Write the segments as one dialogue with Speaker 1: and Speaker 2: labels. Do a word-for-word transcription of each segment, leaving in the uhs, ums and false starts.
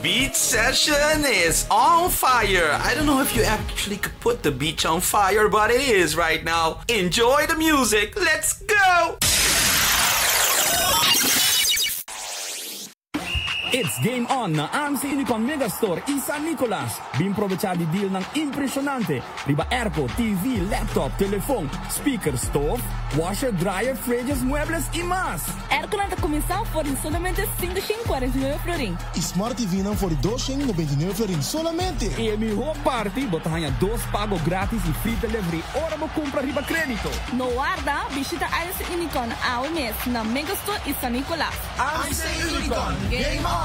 Speaker 1: beach session is on fire. I don't know if you actually could put the beach on fire, but it is right now. Enjoy the music. Let's go!
Speaker 2: It's game on na ang sa Unicorn Megastore San Nicolas. Bimprovechadi deal ng impresionante. Riba airpo, T V, laptop, telephone, speaker, stove, washer, dryer, fridges, muebles y más.
Speaker 3: Aircon na comissão por solamente quinhentos e quarenta e nove florim.
Speaker 4: Smart T V não for duzentos e noventa e nove florim solamente.
Speaker 2: E mi ho party, botahanha dos pago grátis e free delivery. Ora mo compra riba crédito.
Speaker 3: No guarda, visita a esse Unicorn ao mês na Megastore San Nicolas.
Speaker 4: Ang sa Unicorn, game on!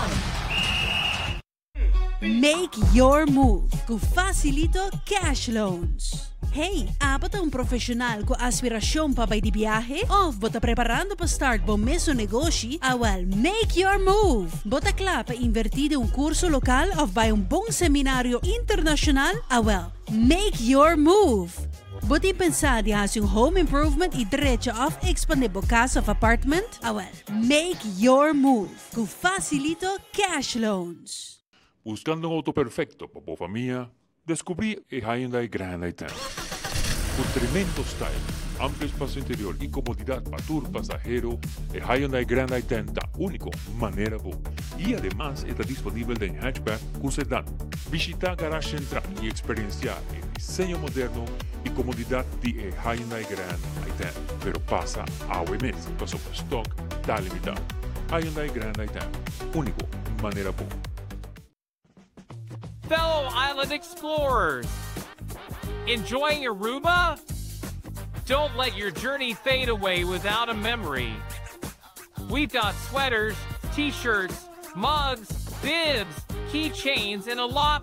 Speaker 5: Make your move com Facilito Cash Loans. Hey, apat ang profesional com aspiração para bay de viaje? O bota preparando para start bom mesmo negócio? Ah, well, make your move. Bota klar para invertir um curso local of by um bom seminário internacional? Ah, well, make your move. Bota pensar de hacer um home improvement e derecho of expandir bo casa of apartment? Ah, well, make your move com Facilito Cash Loans.
Speaker 6: Buscando un auto perfecto para tu familia, descubrí el Hyundai Grand i ten. Con tremendo style, amplio espacio interior y comodidad para tu pasajero, el Hyundai Grand i ten da único manera bo. Y además está disponible en hatchback con sedán. Visita Garage Central y experienciar el diseño moderno y comodidad de el Hyundai Grand i ten. Pero pasa a O M S, paso por stock, está limitado. Hyundai Grand i ten, único manera bo.
Speaker 7: Fellow island explorers, enjoying Aruba? Don't let your journey fade away without a memory. We've got sweaters, t-shirts, mugs, bibs, keychains, and a lot